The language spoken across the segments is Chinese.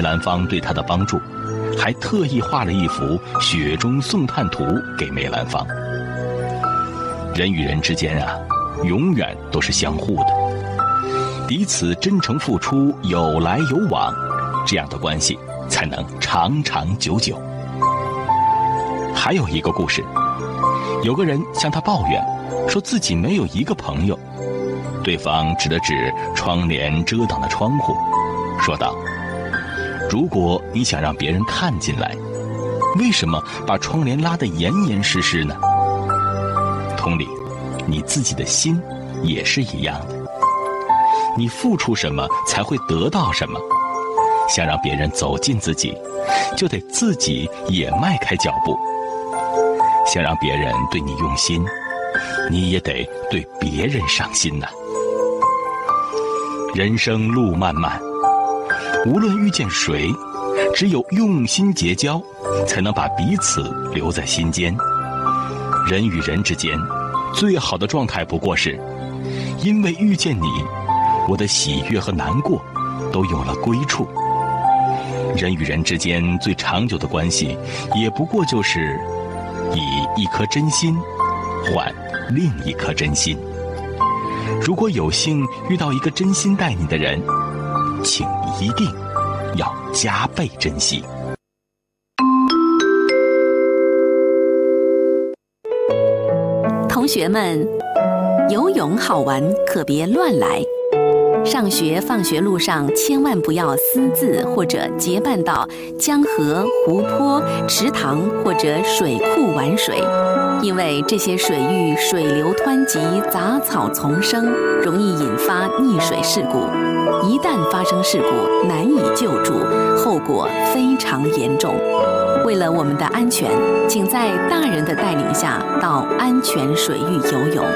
兰芳对他的帮助，还特意画了一幅雪中送炭图给梅兰芳。人与人之间啊，永远都是相互的，彼此真诚付出，有来有往，这样的关系才能长长久久。还有一个故事，有个人向他抱怨，说自己没有一个朋友。对方指了指窗帘遮挡的窗户，说道：如果你想让别人看进来，为什么把窗帘拉得严严实实呢？同理，你自己的心也是一样的，你付出什么才会得到什么。想让别人走近自己，就得自己也迈开脚步。想让别人对你用心，你也得对别人上心呐。人生路漫漫，无论遇见谁，只有用心结交，才能把彼此留在心间。人与人之间，最好的状态不过是，因为遇见你，我的喜悦和难过都有了归处。人与人之间最长久的关系，也不过就是以一颗真心换另一颗真心。如果有幸遇到一个真心待你的人，请一定要加倍珍惜。 同学们，游泳好玩，可别乱来。上学放学路上千万不要私自或者结伴到江河、湖泊、池塘或者水库玩水，因为这些水域水流湍急，杂草丛生，容易引发溺水事故。一旦发生事故，难以救助，后果非常严重。为了我们的安全，请在大人的带领下到安全水域游泳。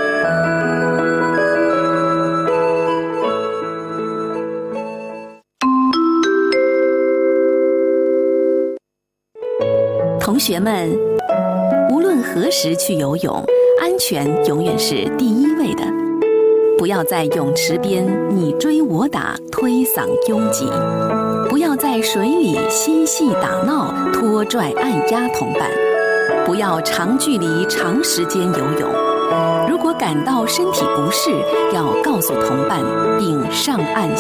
同学们，无论何时去游泳，安全永远是第一位的。不要在泳池边你追我打，推搡拥挤；不要在水里嬉戏打闹，拖拽按压同伴；不要长距离长时间游泳。如果感到身体不适，要告诉同伴并上岸